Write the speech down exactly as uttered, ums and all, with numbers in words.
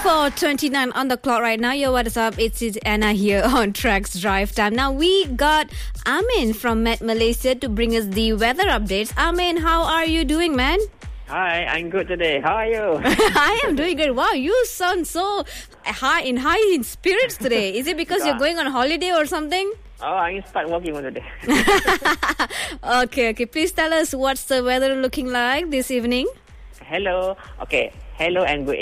four twenty-nine on the clock right now. Yo, what is up? It's, it's Anna here on Tracks Drive Time. Now, we got Amin from Met Malaysia to bring us the weather updates. Amin, how are you doing, man? Hi, I'm good today. How are you? I am doing good. Wow, you sound so high in high in spirits today. Is it because you're going on holiday or something? Oh, I start working on today. okay, okay. Please tell us what's the weather looking like this evening. Hello. Okay. Hello and good